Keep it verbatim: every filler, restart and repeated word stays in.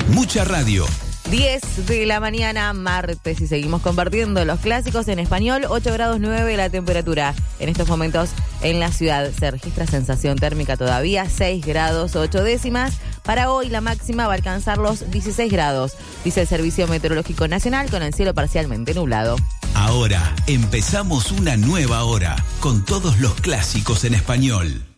Mucha radio. diez de la mañana, martes, y seguimos compartiendo los clásicos en español. ocho grados nueve la temperatura en estos momentos en la ciudad. Se registra sensación térmica todavía, seis grados ocho décimas. Para hoy la máxima va a alcanzar los dieciséis grados, dice el Servicio Meteorológico Nacional, con el cielo parcialmente nublado. Ahora empezamos una nueva hora con todos los clásicos en español.